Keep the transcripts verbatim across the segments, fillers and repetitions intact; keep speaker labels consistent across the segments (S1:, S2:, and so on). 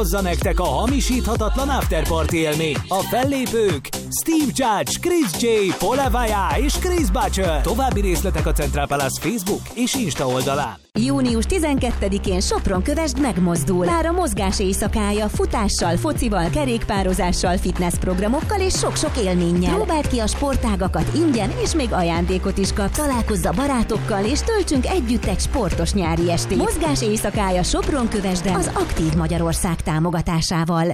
S1: Hozza nektek a hamisíthatatlan afterparty élmény. A fellépők Steve Judge, Chris J, Paul Evaya és Chris Butcher. További részletek a Central Palace Facebook és Insta oldalán.
S2: június tizenkettedikén Sopron kövesd megmozdul. Már a mozgás éjszakája futással, focival, kerékpározással, fitnessprogramokkal és sok-sok élménnyel. Próbáld ki a sportágakat ingyen, és még ajándékot is kap. Találkozz a barátokkal, és töltsünk együtt egy sportos nyári estét. Mozgás éjszakája Sopron kövesden az Aktív Magyarország támogatásával.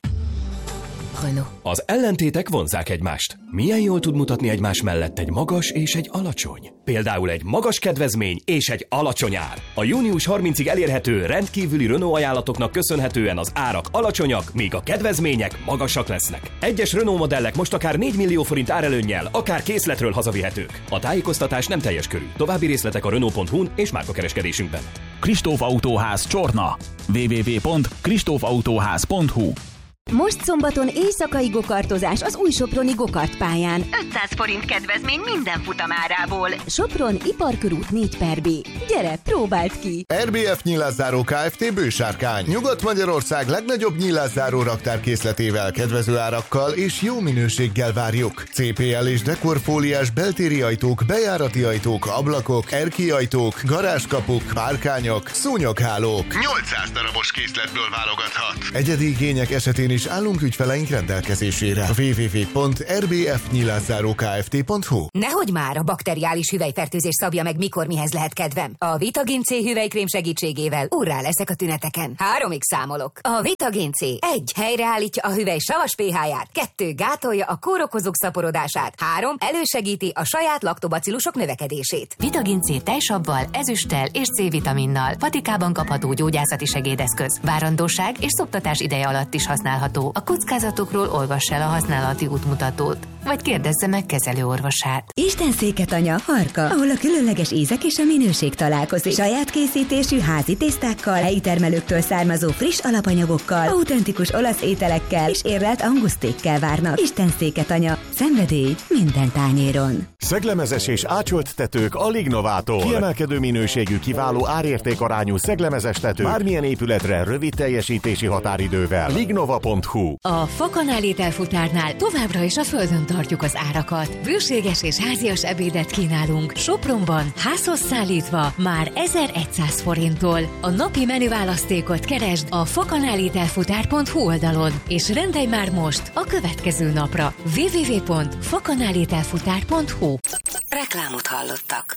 S3: Renault. Az ellentétek vonzzák egymást. Milyen jól tud mutatni egymás mellett egy magas és egy alacsony? Például egy magas kedvezmény és egy alacsony ár. A június harmincadikáig elérhető rendkívüli Renault ajánlatoknak köszönhetően az árak alacsonyak, míg a kedvezmények magasak lesznek. Egyes Renault modellek most akár négy millió forint árelőnnyel, akár készletről hazavihetők. A tájékoztatás nem teljes körű. További részletek a Renault pont hu-n és márkakereskedésünkben.
S4: Kristóf Autóház Csorna. double-u double-u double-u pont kristóf autóház pont hu.
S2: Most szombaton éjszakai gokartozás az új soproni gokart pályán. ötszáz forint kedvezmény minden futamárából. Sopron Iparkörút négy per B. Gyere, próbáld ki!
S5: er bé ef Nyilászáró Kft. Bősárkány. Nyugat-Magyarország legnagyobb nyilászáró raktárkészletével, kedvező árakkal és jó minőséggel várjuk. cé pé el és dekorfóliás beltéri ajtók, bejárati ajtók, ablakok, erkélyajtók, garázskapuk, párkányok, szúnyoghálók. nyolcszáz darabos készletből válogathat. Egyedi igények esetén is állunk ügyfeleink rendelkezésére. double-u double-u double-u pont er bé ef nyilászáró kft pont hu.
S6: Nehogy már a bakteriális hüvelyfertőzés szabja meg, mikor mihez lehet kedvem. A Vitagin C hüvelykrém segítségével úrrá leszek a tüneteken. Háromig számolok. A Vitagin C egy helyreállítja a hüvely savas pH-ját, kettő gátolja a kórokozók szaporodását, három elősegíti a saját laktobacillusok növekedését. Vitagin C tejsabbal, ezüsttel és C-vitaminnal patikában kapható gyógyászati segédeszköz. Várandóság és szoptatás ideje alatt is használható. A kockázatokról olvass el a használati útmutatót, vagy kérdezze meg kezelőorvosát.
S2: Istenszéket anya, Harka, ahol a különleges ízek és a minőség találkozik. Saját készítésű házi tésztákkal, helyi termelőktől származó friss alapanyagokkal, autentikus olasz ételekkel és érlelt angusztékkel várnak. Istenszéket anya, szenvedély minden tányéron.
S7: Szeglemezes és ácsolt tetők a Lignovától. Kiemelkedő minőségű, kiváló árértékarányú szeglemezes tető bármilyen épületre rövid teljesítési határidővel. Lignova pont hu.
S6: A Fakanál ételfutárnál továbbra is a földön tartjuk az árakat. Bőséges és házias ebédet kínálunk. Sopronban házhoz szállítva már ezerszáz forinttól. A napi menüválasztékot keresd a fakanálitelfutár pont hu oldalon, és rendelj már most a következő napra. double-u double-u double-u pont fakanálitelfutár pont hu. Reklámot hallottak.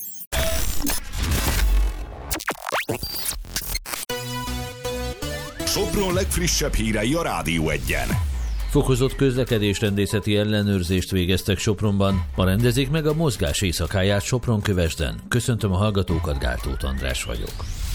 S8: Sopron legfrissebb hírei a Rádió Egyen.
S9: Fokozott közlekedésrendészeti ellenőrzést végeztek Sopronban. Ma rendezik meg a mozgás éjszakáját Sopron-Kövesden. Köszöntöm a hallgatókat, Gáltóth András vagyok.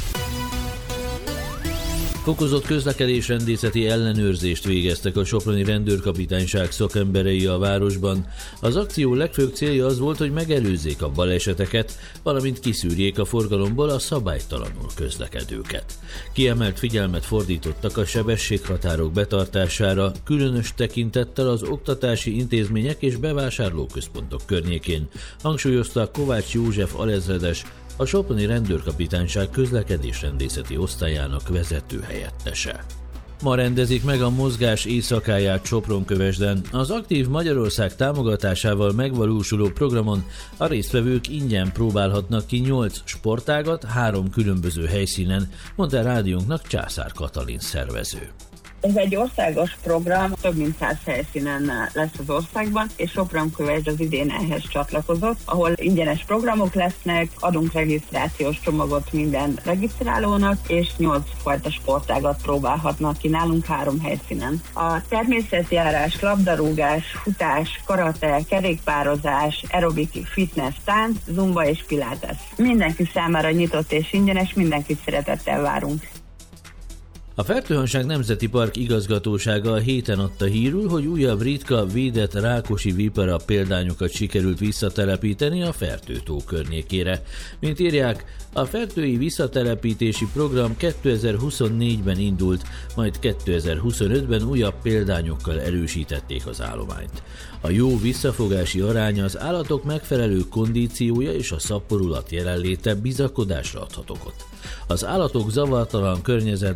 S9: Fokozott közlekedésrendészeti ellenőrzést végeztek a soproni rendőrkapitányság szakemberei a városban. Az akció legfőbb célja az volt, hogy megelőzzék a baleseteket, valamint kiszűrjék a forgalomból a szabálytalanul közlekedőket. Kiemelt figyelmet fordítottak a sebességhatárok betartására, különös tekintettel az oktatási intézmények és bevásárlóközpontok környékén, hangsúlyozta Kovács József alezredes, a soproni rendőrkapitányság közlekedésrendészeti osztályának vezető helyettese. Ma rendezik meg a mozgás éjszakáját Sopron-Kövesden. Az Aktív Magyarország támogatásával megvalósuló programon a résztvevők ingyen próbálhatnak ki nyolc sportágat három különböző helyszínen, mondta rádiónknak Császár Katalin szervező.
S10: Ez egy országos program, több mint száz helyszínen lesz az országban, és Sopron-Kövesd az idén ehhez csatlakozott, ahol ingyenes programok lesznek, adunk regisztrációs csomagot minden regisztrálónak, és nyolc fajta sportágat próbálhatnak ki nálunk három helyszínen. A természetjárás, labdarúgás, futás, karate, kerékpározás, aerobik, fitness, tánc, zumba és pilates. Mindenki számára nyitott és ingyenes, mindenkit szeretettel várunk.
S9: A Fertőhanság Nemzeti Park igazgatósága a héten adta hírül, hogy újabb ritka, védett rákosi vipera példányokat sikerült visszatelepíteni a Fertő-tó környékére. Mint írják, a fertői visszatelepítési program kétezer-huszonnégyben indult, majd kétezer-huszonötben újabb példányokkal erősítették az állományt. A jó visszafogási aránya, az állatok megfelelő kondíciója és a szaporulat jelenléte bizakodásra adhat okot. Az állatok zavartalan környezetben,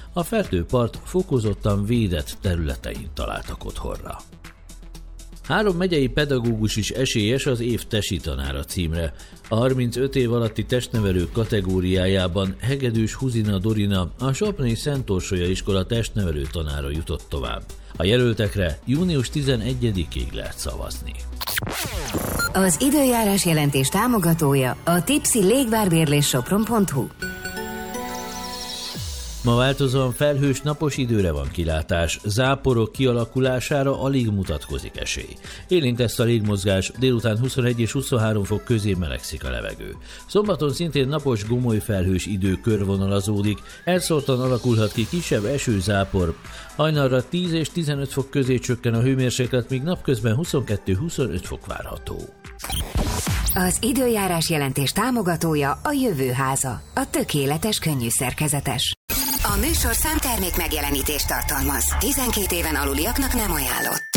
S9: a Fertőpart fokozottan védett területein találtak otthonra. Három megyei pedagógus is esélyes az év tesi tanára címre. A harmincöt év alatti testnevelők kategóriájában Hegedűs Huzina Dorina, a Soproni Szent Orsolya iskola testnevelő tanára jutott tovább. A jelöltekre június tizenegyedikéig lehet szavazni.
S6: Az időjárás jelentés támogatója a Tipsy légvárbérlés sopron pont hu.
S9: Ma változóan felhős napos időre van kilátás, záporok kialakulására alig mutatkozik esély. Élénk lesz a légmozgás, délután huszonegy és huszonhárom fok közé melegszik a levegő. Szombaton szintén napos gomoly felhős idő körvonalazódik, elszórtan alakulhat ki kisebb esőzápor. Hajnalra tíz és tizenöt fok közé csökken a hőmérséklet, míg napközben huszonkettő-huszonöt fok várható.
S6: Az időjárás jelentés támogatója a Jövőháza, a tökéletes könnyű szerkezetes. A műsor számtermék megjelenítést tartalmaz. tizenkét éven aluliaknak nem ajánlott.